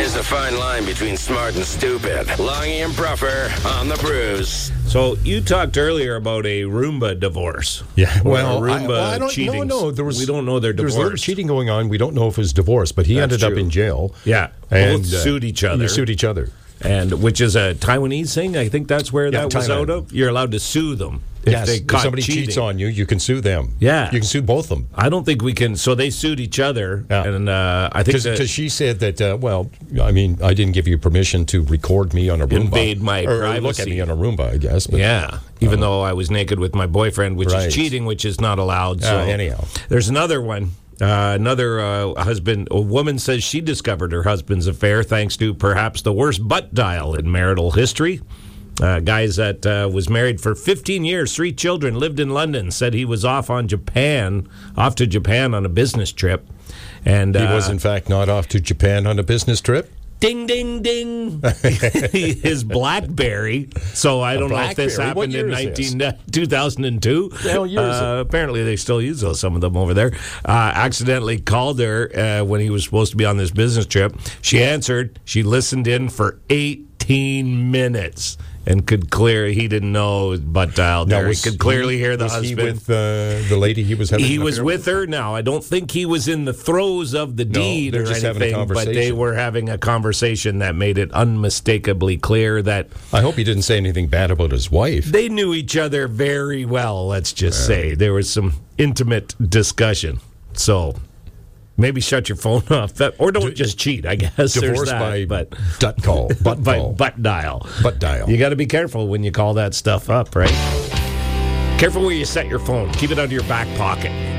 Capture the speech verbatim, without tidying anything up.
There's a fine line between smart and stupid. Longy and Bruffer on the Brews. So you talked earlier about a Roomba divorce. Yeah, Or well, a I, Roomba well, I don't cheating. no, no. There was we don't know they're there was divorced. a little cheating going on. We don't know if it was divorce, but he That's ended up true. in jail. Yeah, and both sued each other. They sued each other, and which is a Taiwanese thing. I think that's where Yeah, that was Thailand. out of. You're allowed to sue them if yes, they if caught somebody cheating. cheats on you, you can sue them. Yeah. You can sue both of them. I don't think we can. So they sued each other, Yeah. and uh, I think that Because she said that, uh, well, I mean, I didn't give you permission to record me on a Roomba. Invade my or look at privacy. me on a Roomba, I guess. But, yeah, even though I was naked with my boyfriend, which Right. is cheating, which is not allowed. So Uh, anyhow. there's another one. Uh, another uh, husband, a woman says she discovered her husband's affair thanks to perhaps the worst butt dial in marital history. Uh, guys that uh, was married for fifteen years, three children, lived in London, said he was off on Japan, off to Japan on a business trip. And He uh, was, in fact, not off to Japan on a business trip. Ding, ding, ding. His BlackBerry. So I don't know if this BlackBerry? What happened in year is nineteen, two thousand two. The hell year is uh, apparently, they still use those, some of them over there. Uh, accidentally called her uh, when he was supposed to be on this business trip. She answered. She listened in for eighteen minutes. And could clear, he didn't know butt dial there. was he could clearly he, hear the was husband. he with uh, the lady he was having He an was affair with her. Now, I don't think he was in the throes of the No, deed they're or just having a anything, but they conversation. were having a conversation that made it unmistakably clear that I hope he didn't say anything bad about his wife. they knew each other very well, let's just say. There was some intimate discussion. So maybe shut your phone off. That, or don't just cheat, I guess. There's Divorced that, by but butt call. Butt by call. butt dial. Butt dial. You got to be careful when you call that stuff up, right? Careful where you set your phone. Keep it out of your back pocket.